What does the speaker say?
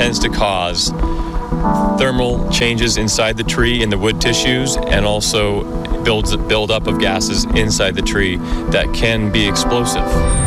tends to cause thermal changes inside the tree in the wood tissues, and also build up of gases inside the tree that can be explosive.